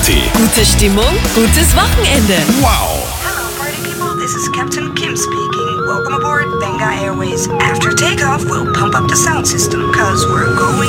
Gute Stimmung, gutes Wochenende. Wow! Hello, party people. This is Captain Kim speaking. Welcome aboard Benga Airways. After takeoff, we'll pump up the sound system, cause we're going